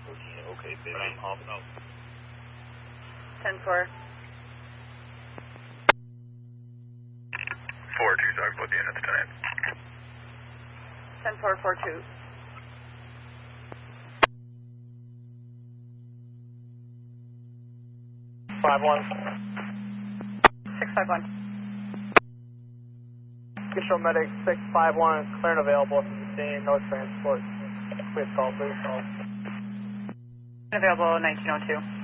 Okay, baby. I'm off now. 10-4. 4-2, sorry, put the units tonight. 10-4-4-2. 5-1. 651. Control medic 651, clear and available from the scene, no transport. Please call, please call. Available 1902.